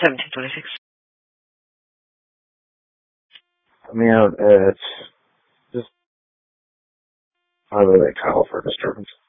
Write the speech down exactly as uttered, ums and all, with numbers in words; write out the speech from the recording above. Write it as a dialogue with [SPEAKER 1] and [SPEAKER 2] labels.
[SPEAKER 1] seventeen twenty-six.
[SPEAKER 2] I mean, uh, it's just, I really like Kyle for disturbance.